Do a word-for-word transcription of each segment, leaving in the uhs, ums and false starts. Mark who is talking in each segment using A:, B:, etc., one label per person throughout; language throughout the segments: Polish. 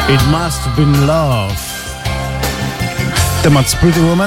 A: It must have been love. Temat Pretty Woman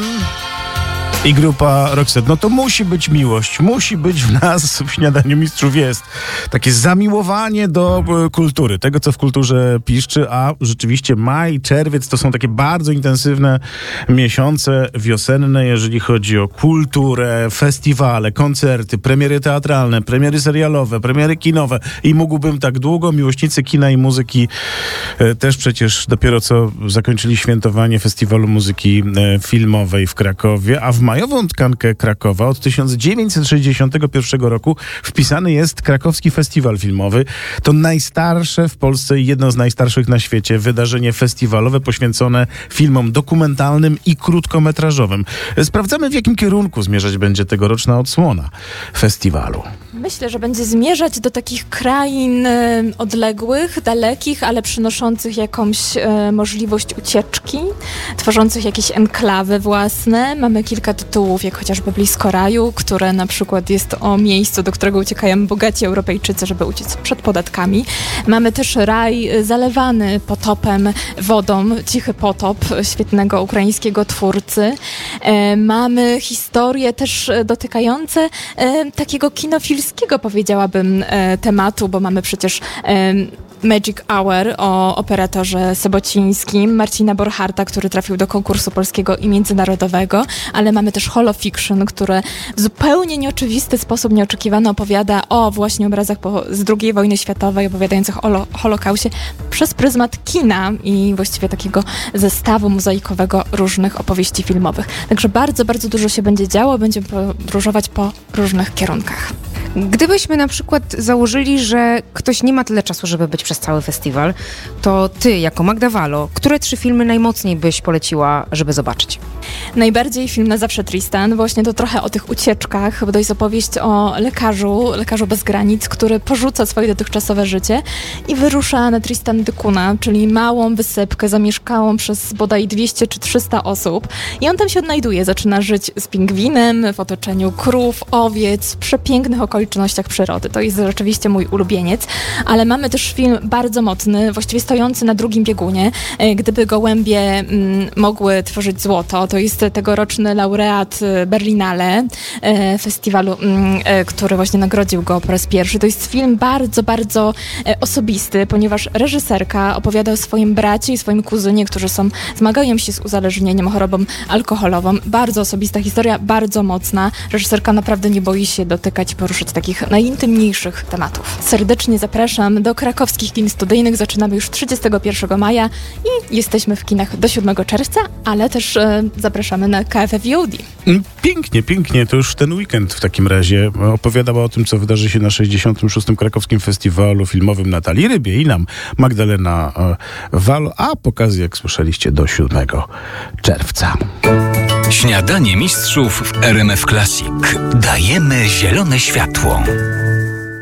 A: i grupa Roxette. No to musi być miłość, musi być w nas, w Śniadaniu Mistrzów jest takie zamiłowanie do e, kultury, tego co w kulturze piszczy, a rzeczywiście maj, czerwiec to są takie bardzo intensywne miesiące wiosenne, jeżeli chodzi o kulturę, festiwale, koncerty, premiery teatralne, premiery serialowe, premiery kinowe i mógłbym tak długo. Miłośnicy kina i muzyki e, też przecież dopiero co zakończyli świętowanie Festiwalu Muzyki e, Filmowej w Krakowie, a w majową tkankę Krakowa od tysiąc dziewięćset sześćdziesiątego pierwszego roku wpisany jest Krakowski Festiwal Filmowy. To najstarsze w Polsce i jedno z najstarszych na świecie wydarzenie festiwalowe poświęcone filmom dokumentalnym i krótkometrażowym. Sprawdzamy, w jakim kierunku zmierzać będzie tegoroczna odsłona festiwalu.
B: Myślę, że będzie zmierzać do takich krain e, odległych, dalekich, ale przynoszących jakąś e, możliwość ucieczki, tworzących jakieś enklawy własne. Mamy kilka tytułów, jak chociażby Blisko Raju, które na przykład jest o miejscu, do którego uciekają bogaci Europejczycy, żeby uciec przed podatkami. Mamy też raj zalewany potopem, wodą, Cichy potop świetnego ukraińskiego twórcy. E, mamy historie też dotykające e, takiego kinofilskiego, powiedziałabym, e, tematu, bo mamy przecież e, Magic Hour o operatorze sobocińskim, Marcina Borcharta, który trafił do konkursu polskiego i międzynarodowego, ale mamy też Holofiction, które w zupełnie nieoczywisty sposób, nieoczekiwany opowiada o właśnie obrazach po, z drugiej wojny światowej, opowiadających o lo, Holokauście przez pryzmat kina i właściwie takiego zestawu mozaikowego różnych opowieści filmowych. Także bardzo, bardzo dużo się będzie działo, będziemy podróżować po różnych kierunkach.
C: Gdybyśmy na przykład założyli, że ktoś nie ma tyle czasu, żeby być przez cały festiwal, to ty, jako Magda Wallo, które trzy filmy najmocniej byś poleciła, żeby zobaczyć?
B: Najbardziej film Na zawsze Tristan, właśnie to trochę o tych ucieczkach, bo to jest opowieść o lekarzu, lekarzu bez granic, który porzuca swoje dotychczasowe życie i wyrusza na Tristan da Cunha, czyli małą wysypkę zamieszkałą przez bodaj dwieście czy trzysta osób i on tam się odnajduje, zaczyna żyć z pingwinem, w otoczeniu krów, owiec, w przepięknych okolicznościach przyrody. To jest rzeczywiście mój ulubieniec, ale mamy też film bardzo mocny, właściwie stojący na drugim biegunie. Gdyby gołębie mm, mogły tworzyć złoto, to jest tegoroczny laureat Berlinale e, festiwalu, mm, e, który właśnie nagrodził go po raz pierwszy. To jest film bardzo, bardzo e, osobisty, ponieważ reżyserka opowiada o swoim bracie i swoim kuzynie, którzy są, zmagają się z uzależnieniem, chorobą alkoholową. Bardzo osobista historia, bardzo mocna. Reżyserka naprawdę nie boi się dotykać i poruszyć takich najintymniejszych tematów. Serdecznie zapraszam do krakowskich kin studyjnych. Zaczynamy już trzydziestego pierwszego maja i jesteśmy w kinach do siódmego czerwca, ale też e, zapraszamy na K F F V O D.
A: Pięknie, pięknie. To już ten weekend w takim razie opowiadała o tym, co wydarzy się na sześćdziesiątym szóstym Krakowskim Festiwalu Filmowym Natalii Rybie i nam Magdalena Wallo, a pokazy, jak słyszeliście, do siódmego czerwca.
D: Śniadanie Mistrzów w R M F Classic. Dajemy zielone światło.